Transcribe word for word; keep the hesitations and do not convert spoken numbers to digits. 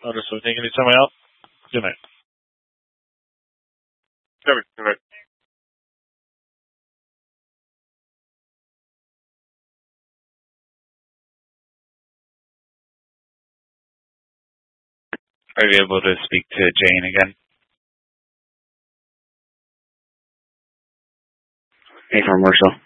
Understood. Thank you. Need someone else? Good night. Good night. Are you able to speak to Jane again? Hey, from Marshall.